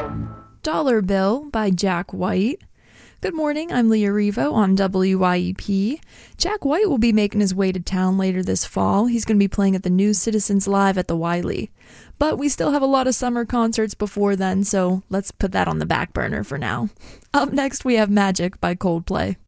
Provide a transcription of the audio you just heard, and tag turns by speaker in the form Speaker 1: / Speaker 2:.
Speaker 1: Dollar Bill by Jack White. Good morning, I'm Leah Revo on WYEP. Jack White will be making his way to town later this fall. He's going to be playing at the New Citizens Live at the Wiley. But we still have a lot of summer concerts before then, so let's put that on the back burner for now. Up next, we have Magic by Coldplay.